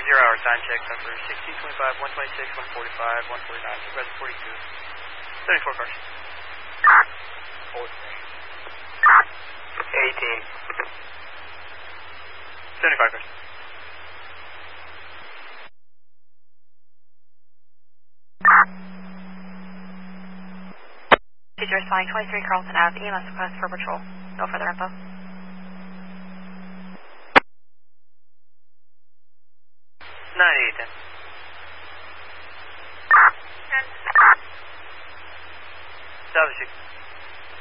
0 hour time check, number 1625, 126, 145, 149, supervisor 42. 74 cars. 18. 75 cars. Teacher responding 23 Carlton Ave, EMS request for patrol. No further info. 9810.